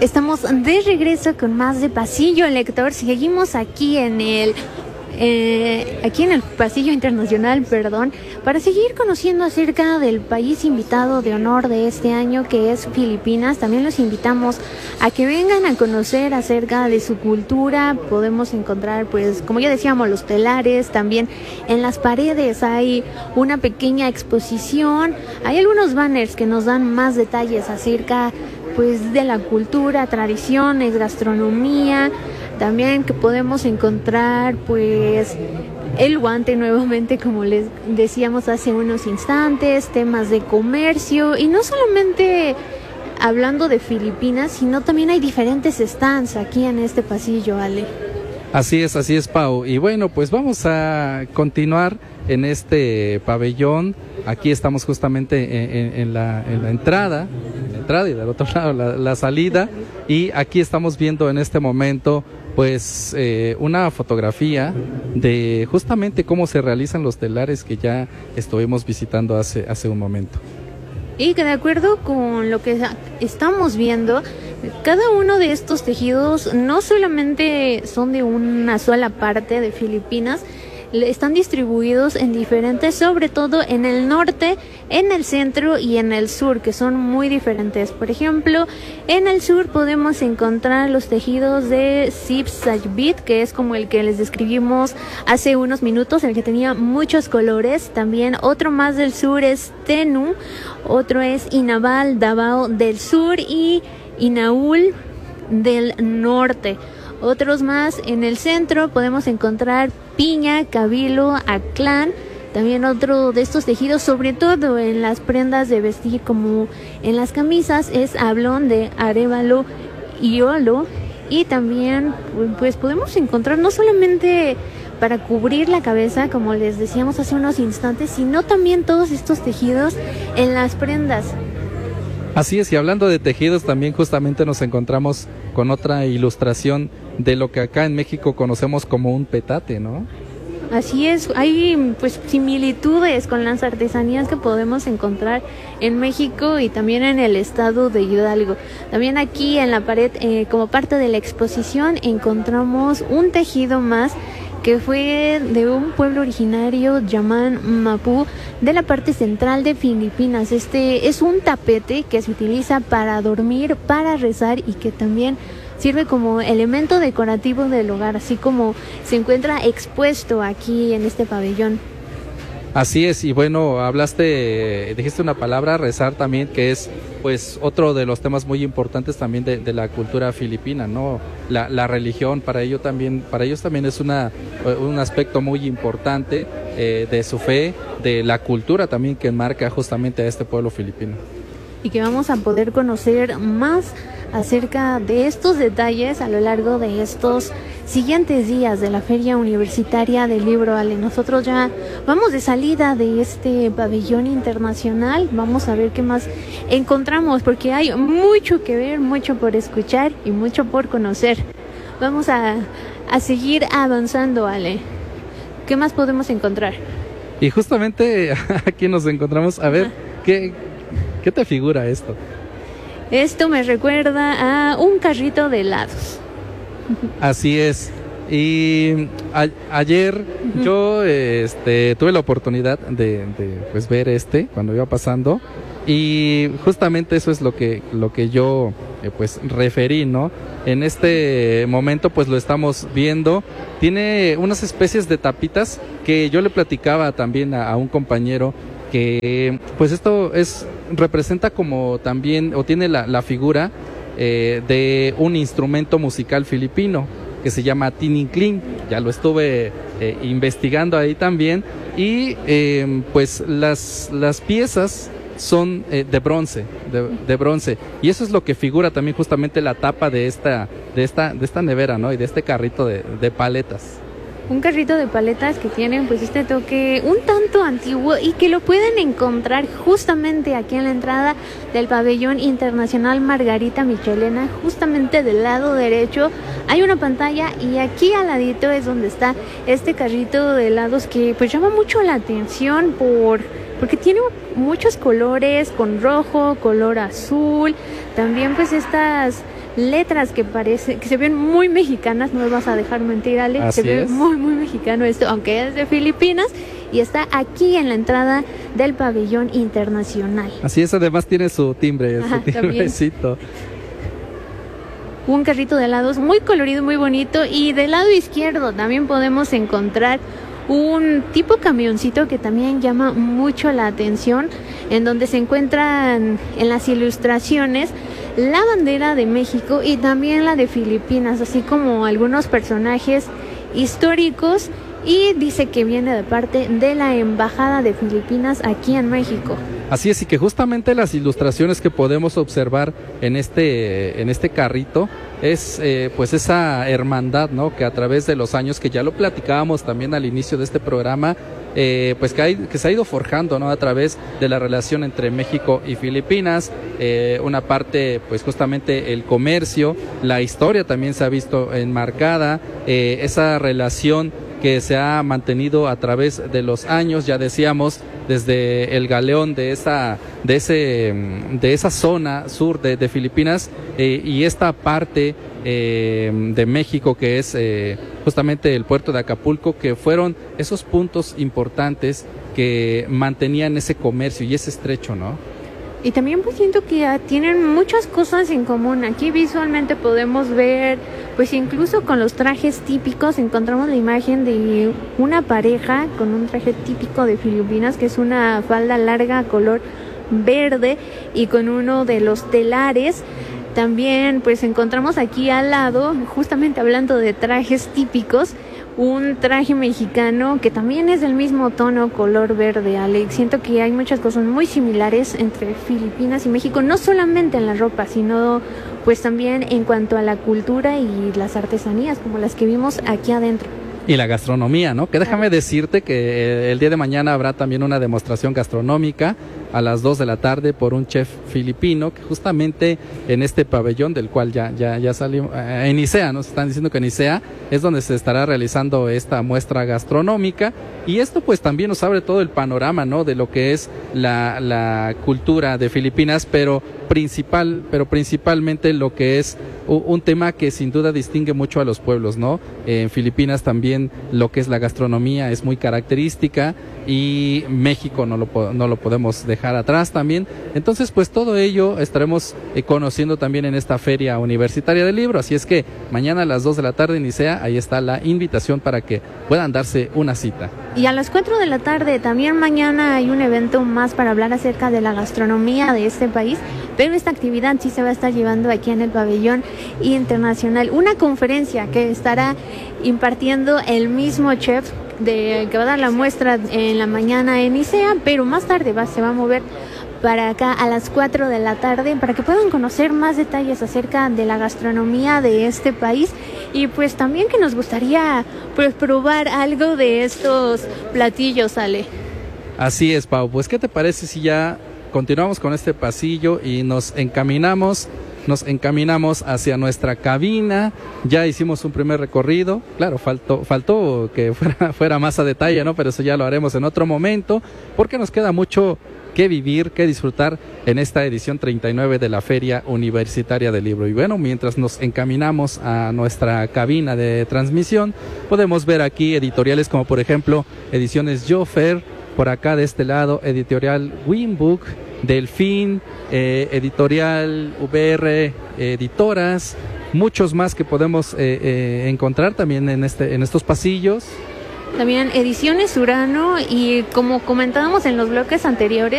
Estamos de regreso con más de Pasillo Lector. Seguimos aquí en el Pasillo Internacional, para seguir conociendo acerca del país invitado de honor de este año, que es Filipinas. También los invitamos a que vengan a conocer acerca de su cultura. Podemos encontrar, pues, como ya decíamos, los telares. También en las paredes hay una pequeña exposición. Hay algunos banners que nos dan más detalles acerca, pues, de la cultura, tradiciones, gastronomía. También que podemos encontrar, pues, el guante nuevamente, como les decíamos hace unos instantes, temas de comercio, y no solamente hablando de Filipinas, sino también hay diferentes stands aquí en este pasillo, Ale. Así es, Pau. Y bueno, pues vamos a continuar en este pabellón. Aquí estamos justamente en la entrada y del otro lado la salida. Y aquí estamos viendo en este momento, pues, una fotografía de justamente cómo se realizan los telares que ya estuvimos visitando hace un momento. Y que de acuerdo con lo que estamos viendo, cada uno de estos tejidos no solamente son de una sola parte de Filipinas, están distribuidos en diferentes, sobre todo en el norte, en el centro y en el sur, que son muy diferentes. Por ejemplo, en el sur podemos encontrar los tejidos de Sip Sajbit, que es como el que les describimos hace unos minutos, el que tenía muchos colores. También otro más del sur es Tenu, otro es Inabal Davao del sur y Inaul del norte. Otros más en el centro podemos encontrar Piña, Cabilo, Aclán. También otro de estos tejidos, sobre todo en las prendas de vestir como en las camisas, es Hablón de Arévalo y Olo. Y también, pues, podemos encontrar no solamente para cubrir la cabeza, como les decíamos hace unos instantes, sino también todos estos tejidos en las prendas. Así es, y hablando de tejidos, también justamente nos encontramos con otra ilustración de lo que acá en México conocemos como un petate, ¿no? Así es, hay, pues, similitudes con las artesanías que podemos encontrar en México y también en el estado de Hidalgo. También aquí en la pared, como parte de la exposición, encontramos un tejido más que fue de un pueblo originario llamado Mapú, de la parte central de Filipinas. Este es un tapete que se utiliza para dormir, para rezar, y que también sirve como elemento decorativo del hogar, así como se encuentra expuesto aquí en este pabellón. Así es, y bueno, dijiste una palabra, rezar también, que es, pues, otro de los temas muy importantes también de la cultura filipina, ¿no? La religión para ellos también es un aspecto muy importante de su fe, de la cultura también que marca justamente a este pueblo filipino. Y que vamos a poder conocer más acerca de estos detalles a lo largo de estos siguientes días de la Feria Universitaria del Libro, Ale. Nosotros ya vamos de salida de este pabellón internacional. Vamos a ver qué más encontramos, porque hay mucho que ver, mucho por escuchar y mucho por conocer. Vamos a seguir avanzando, Ale. ¿Qué más podemos encontrar? Y justamente aquí nos encontramos, a ver, ¿qué te figura esto? Esto me recuerda a un carrito de helados. Así es. Y ayer yo tuve la oportunidad de pues ver cuando iba pasando, y justamente eso es lo que yo pues referí, ¿no? En este momento pues lo estamos viendo. Tiene unas especies de tapitas que yo le platicaba también a un compañero, que pues esto representa como también, o tiene la figura de un instrumento musical filipino que se llama Tininclin. Ya lo estuve investigando ahí también, y pues las piezas son de bronce, y eso es lo que figura también justamente la tapa de esta nevera, ¿no? Y de este carrito de paletas. Un carrito de paletas que tiene, pues, este toque un tanto antiguo, y que lo pueden encontrar justamente aquí en la entrada del pabellón internacional Margarita Michelena. Justamente del lado derecho hay una pantalla, y aquí al ladito es donde está este carrito de helados que, pues, llama mucho la atención porque tiene muchos colores, con rojo, color azul, también, pues, estas letras que se ven muy mexicanas, no me vas a dejar mentir, Ale. Así se ve es. muy, muy mexicano esto, aunque es de Filipinas, y está aquí en la entrada del pabellón internacional. Así es, además tiene su timbre, Ajá, su timbrecito. Un carrito de helados muy colorido, muy bonito, y del lado izquierdo también podemos encontrar un tipo camioncito que también llama mucho la atención, en donde se encuentran en las ilustraciones la bandera de México y también la de Filipinas, así como algunos personajes históricos, y dice que viene de parte de la Embajada de Filipinas aquí en México. Así es, y que justamente las ilustraciones que podemos observar en este carrito es pues esa hermandad, ¿no? Que a través de los años, que ya lo platicábamos también al inicio de este programa, pues que se ha ido forjando, ¿no? A través de la relación entre México y Filipinas, una parte pues justamente el comercio, la historia también se ha visto enmarcada, esa relación que se ha mantenido a través de los años, ya decíamos, desde el galeón de esa zona sur de Filipinas, y esta parte de México, que es justamente el puerto de Acapulco, que fueron esos puntos importantes que mantenían ese comercio y ese estrecho, ¿no? Y también pues siento que tienen muchas cosas en común. Aquí visualmente podemos ver, pues incluso con los trajes típicos, encontramos la imagen de una pareja con un traje típico de Filipinas, que es una falda larga color verde, y con uno de los telares. También pues encontramos aquí al lado, justamente hablando de trajes típicos, un traje mexicano que también es del mismo tono color verde, Alex. Siento que hay muchas cosas muy similares entre Filipinas y México, no solamente en la ropa, sino pues también en cuanto a la cultura y las artesanías, como las que vimos aquí adentro. Y la gastronomía, ¿no? Que déjame decirte que el día de mañana habrá también una demostración gastronómica a las 2 de la tarde por un chef filipino, que justamente en este pabellón del cual ya salió, en ISEA, nos están diciendo que en ISEA es donde se estará realizando esta muestra gastronómica, y esto pues también nos abre todo el panorama, ¿no? De lo que es la cultura de Filipinas, pero principalmente lo que es un tema que sin duda distingue mucho a los pueblos, ¿no? En Filipinas también lo que es la gastronomía es muy característica, y México no lo podemos dejar atrás también. Entonces pues todo ello estaremos conociendo también en esta Feria Universitaria del Libro, así es que mañana a las 2 de la tarde en ISEA, ahí está la invitación para que puedan darse una cita. Y a las 4 de la tarde también mañana hay un evento más para hablar acerca de la gastronomía de este país, pero esta actividad sí se va a estar llevando aquí en el pabellón internacional, una conferencia que estará impartiendo el mismo chef que va a dar la muestra en la mañana en ISEA, pero más tarde se va a mover para acá a las 4 de la tarde para que puedan conocer más detalles acerca de la gastronomía de este país, y pues también que nos gustaría pues probar algo de estos platillos, Ale. Así es, Pau, pues ¿qué te parece si ya continuamos con este pasillo y nos encaminamos hacia nuestra cabina? Ya hicimos un primer recorrido, claro, faltó que fuera más a detalle, ¿no? Pero eso ya lo haremos en otro momento, porque nos queda mucho que vivir, que disfrutar en esta edición 39 de la Feria Universitaria del Libro. Y bueno, mientras nos encaminamos a nuestra cabina de transmisión, podemos ver aquí editoriales como por ejemplo Ediciones Jofer, por acá de este lado Editorial Winbook, Delfín, Editorial VR Editoras, muchos más que podemos encontrar también en estos pasillos. También Ediciones Urano, y como comentábamos en los bloques anteriores,